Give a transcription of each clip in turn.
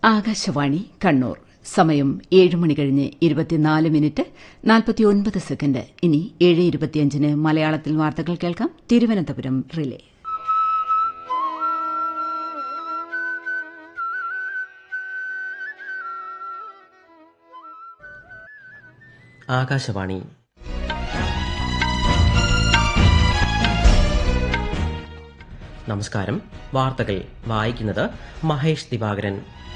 ആകാശവാണി കണ്ണൂർ. സമയം 7 മണി കഴിഞ്ഞ് 24 minute 49 second. ഇനി 7:25 മലയാളത്തിൽ വാർത്തകൾ കേൾക്കാം. തിരുവനന്തപുരം റിലേ. ആകാശവാണി. നമസ്കാരം. വാർത്തകൾ വായിക്കുന്നത് മഹേഷ് ദിവാകരൻ.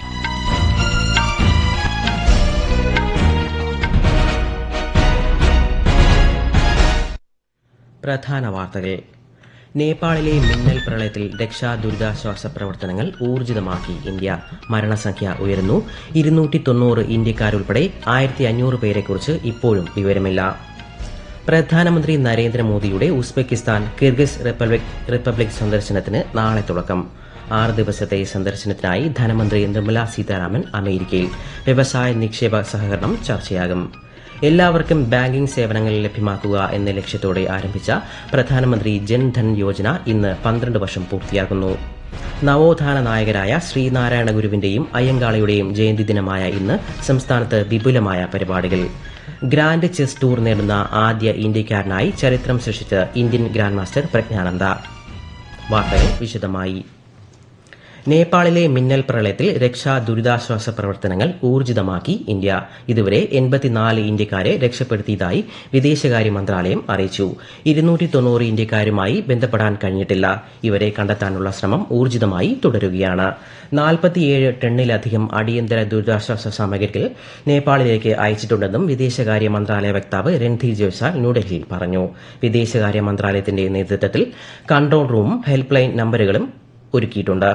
പ്രധാന വാർത്തകൾ. നേപ്പാളിലെ മിന്നൽ പ്രളയത്തിൽ രക്ഷാ ദുരിതാശ്വാസ പ്രവർത്തനങ്ങൾ ഊർജിതമാക്കി ഇന്ത്യ. മരണസംഖ്യ ഉയരുന്നു. 290 ഇന്ത്യക്കാരുൾപ്പെടെ 1500 പേരെക്കുറിച്ച് ഇപ്പോഴും വിവരമില്ല. പ്രധാനമന്ത്രി നരേന്ദ്രമോദിയുടെ ഉസ്ബെക്കിസ്ഥാൻ കിർഗിസ് റിപ്പബ്ലിക് സന്ദർശനത്തിന് നാളെ തുടക്കം. 6 ദിവസത്തെ സന്ദർശനത്തിനായി ധനമന്ത്രി നിർമ്മല സീതാരാമൻ അമേരിക്കയിൽ. വ്യവസായ നിക്ഷേപ സഹകരണം ചർച്ചയാകും. എല്ലാവർക്കും ബാങ്കിംഗ് സേവനങ്ങൾ ലഭ്യമാക്കുക എന്ന ലക്ഷ്യത്തോടെ ആരംഭിച്ച പ്രധാനമന്ത്രി ജൻധൻ യോജന ഇന്ന് 12 വർഷം പൂർത്തിയാക്കുന്നു. നവോത്ഥാന നായകരായ ശ്രീനാരായണ ഗുരുവിന്റെയും അയ്യങ്കാളിയുടെയും ജയന്തി ദിനമായ ഇന്ന് സംസ്ഥാനത്ത് വിപുലമായ പരിപാടികൾ. ഗ്രാൻഡ് ചെസ് ടൂർ നേടുന്ന ആദ്യ ഇന്ത്യക്കാരനായി ചരിത്രം സൃഷ്ടിച്ച ഇന്ത്യൻ ഗ്രാൻഡ് മാസ്റ്റർ പ്രജ്ഞാനന്ദ. വാർത്തകൾ വിശദമായി. നേപ്പാളിലെ മിന്നൽ പ്രളയത്തിൽ രക്ഷാ ദുരിതാശ്വാസ പ്രവർത്തനങ്ങൾ ഊർജിതമാക്കി ഇന്ത്യ. ഇതുവരെ 84 ഇന്ത്യക്കാരെ രക്ഷപ്പെടുത്തിയതായി വിദേശകാര്യ മന്ത്രാലയം അറിയിച്ചു. 290 ഇന്ത്യക്കാരുമായി ബന്ധപ്പെടാൻ കഴിഞ്ഞിട്ടില്ല. ഇവരെ കണ്ടെത്താനുള്ള ശ്രമം ഊർജിതമായി തുടരുകയാണ്. 47 ടണ്ണിലധികം അടിയന്തര ദുരിതാശ്വാസ സാമഗ്രികൾ നേപ്പാളിലേക്ക് അയച്ചിട്ടുണ്ടെന്നും വിദേശകാര്യ മന്ത്രാലയ വക്താവ് രൺധീർ ജയ്സ്വാൾ ന്യൂഡൽഹിയിൽ പറഞ്ഞു. വിദേശകാര്യ മന്ത്രാലയത്തിന്റെ നേതൃത്വത്തിൽ കൺട്രോൾ റൂമും ഹെൽപ്പ് ലൈൻ നമ്പറുകളും ഒരുക്കിയിട്ടുണ്ട്.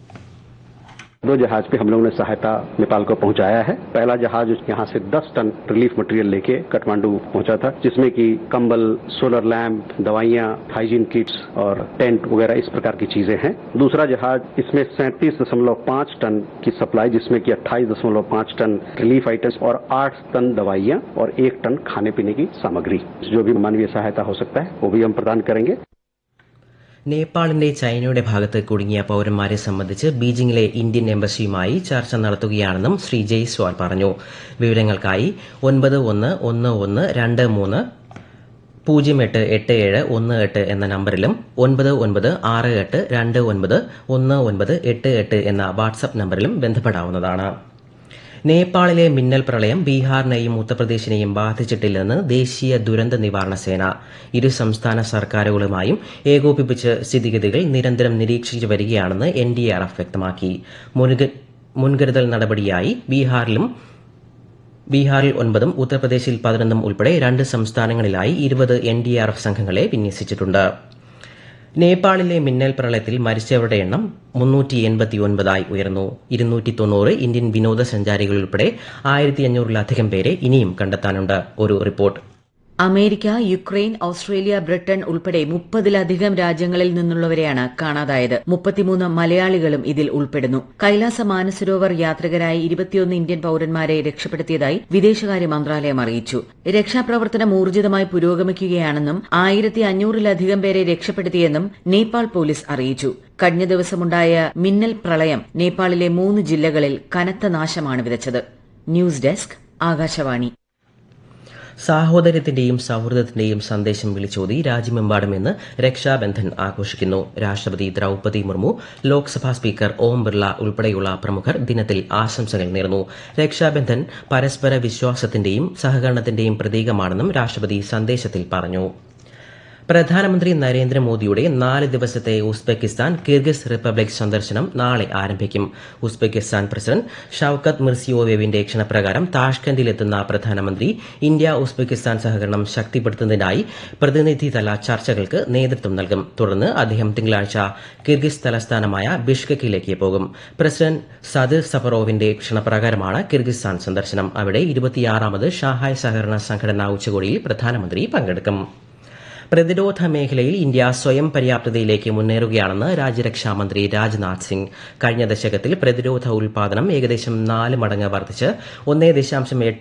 2 जहाज पे हम लोगों ने सहायता नेपाल को पहुंचाया है. पहला जहाज यहां से 10 टन रिलीफ मटेरियल लेके काठमांडू पहुंचा था, जिसमें कि कंबल, सोलर लैंप, दवाइयां, हाइजीन किट्स और टेंट वगैरह इस प्रकार की चीजें हैं. दूसरा जहाज इसमें 37.5 टन की सप्लाई, जिसमें कि 28.5 टन रिलीफ आइटम्स और 8 टन दवाइयां और 1 टन खाने पीने की सामग्री, जो भी मानवीय सहायता हो सकता है वो भी हम प्रदान करेंगे. നേപ്പാളിന്റെ ചൈനയുടെ ഭാഗത്ത് കുടുങ്ങിയ പൌരന്മാരെ സംബന്ധിച്ച് ബീജിംഗിലെ ഇന്ത്യൻ എംബസിയുമായി ചർച്ച നടത്തുകയാണെന്നും ശ്രീ ജയ്സ്വാൾ പറഞ്ഞു. വിവരങ്ങൾക്കായി 9111088718 എന്ന നമ്പറിലും 9968291988 എന്ന വാട്സ്ആപ്പ് നമ്പറിലും ബന്ധപ്പെടാവുന്നതാണ്. നേപ്പാളിലെ മിന്നൽ പ്രളയം ബീഹാറിനെയും ഉത്തർപ്രദേശിനെയും ബാധിച്ചിട്ടില്ലെന്ന് ദേശീയ ദുരന്ത നിവാരണ സേന. ഇരു സംസ്ഥാന സർക്കാരുകളുമായും ഏകോപിപ്പിച്ച് സ്ഥിതിഗതികൾ നിരന്തരം നിരീക്ഷിച്ചു വരികയാണെന്ന് NDRF വ്യക്തമാക്കി. മുൻകരുതൽ നടപടിയായി ബീഹാറിൽ 9 ഉത്തർപ്രദേശിൽ 11 ഉൾപ്പെടെ 2 സംസ്ഥാനങ്ങളിലായി 20 NDRF സംഘങ്ങളെ വിന്യസിച്ചിട്ടുണ്ട്. നേപ്പാളിലെ മിന്നൽ പ്രളയത്തിൽ മരിച്ചവരുടെ എണ്ണം 389 ഉയർന്നു. 290 ഇന്ത്യൻ വിനോദസഞ്ചാരികളുൾപ്പെടെ 1500-ലധികം പേരെ ഇനിയും കണ്ടെത്താനുണ്ട്. ഒരു report. America, Ukraine, Australia, Britain ഉൾപ്പെടെ 30-ലധികം രാജ്യങ്ങളിൽ നിന്നുള്ളവരെയാണ് കാണാതായത്. 33 മലയാളികളും ഇതിൽ ഉൾപ്പെടുന്നു. കൈലാസ മാനസരോവർ യാത്രികരായ 21 ഇന്ത്യൻ പൌരന്മാരെ രക്ഷപ്പെടുത്തിയതായി വിദേശകാര്യ മന്ത്രാലയം അറിയിച്ചു. രക്ഷാപ്രവർത്തനം ഊർജിതമായി പുരോഗമിക്കുകയാണെന്നും 1500-ലധികം പേരെ രക്ഷപ്പെടുത്തിയെന്നും നേപ്പാൾ പോലീസ് അറിയിച്ചു. കഴിഞ്ഞ ദിവസമുണ്ടായ മിന്നൽ പ്രളയം നേപ്പാളിലെ 3 ജില്ലകളിൽ കനത്ത നാശമാണ് വിതച്ചത്. News desk, Akashvani. സാഹോദര്യത്തിന്റെയും സൌഹൃദത്തിന്റെയും സന്ദേശം വിളിച്ചോതി രാജ്യമെമ്പാടും ഇന്ന് രക്ഷാബന്ധൻ ആഘോഷിക്കുന്നു. രാഷ്ട്രപതി ദ്രൌപദി മുർമു, ലോക്സഭാ സ്പീക്കർ ഓം ബിർള ഉൾപ്പെടെയുള്ള പ്രമുഖർ ദിനത്തിൽ ആശംസകൾ നേർന്നു. രക്ഷാബന്ധൻ പരസ്പര വിശ്വാസത്തിന്റെയും സഹകരണത്തിന്റെയും പ്രതീകമാണെന്നും രാഷ്ട്രപതി സന്ദേശത്തിൽ പറഞ്ഞു. പ്രധാനമന്ത്രി നരേന്ദ്രമോദിയുടെ 4 ദിവസത്തെ ഉസ്ബെക്കിസ്ഥാൻ കിർഗിസ് റിപ്പബ്ലിക് സന്ദർശനം നാളെ ആരംഭിക്കും. ഉസ്ബെക്കിസ്ഥാൻ പ്രസിഡന്റ് ഷൌക്കത്ത് മിർസിയോയേവിന്റെ ക്ഷണപ്രകാരം താഷ്കന്റിലെത്തുന്ന പ്രധാനമന്ത്രി ഇന്ത്യ ഉസ്ബെക്കിസ്ഥാൻ സഹകരണം ശക്തിപ്പെടുത്തുന്നതിനായി പ്രതിനിധിതല ചർച്ചകൾക്ക് നേതൃത്വം നൽകും. തുടർന്ന് അദ്ദേഹം തിങ്കളാഴ്ച കിർഗിസ് തലസ്ഥാനമായ ബിഷ്കെക്കിലേക്ക് പോകും. പ്രസിഡന്റ് സദിർ സഫറോവിന്റെ ക്ഷണപ്രകാരമാണ് കിർഗിസ്ഥാൻ സന്ദർശനം. അവിടെ 26ാമത് ഷാങ്ഹായ് സഹകരണ സംഘടനാ ഉച്ചകോടിയിൽ പ്രധാനമന്ത്രി പങ്കെടുക്കും. പ്രതിരോധ മേഖലയിൽ ഇന്ത്യ സ്വയം പര്യാപ്തതയിലേക്ക് മുന്നേറുകയാണെന്ന് രാജ്യരക്ഷാമന്ത്രി രാജ്നാഥ് സിംഗ്. കഴിഞ്ഞ ദശകത്തിൽ പ്രതിരോധ ഉൽപാദനം ഏകദേശം 4 മടങ്ങ് വർദ്ധിച്ച് 1.8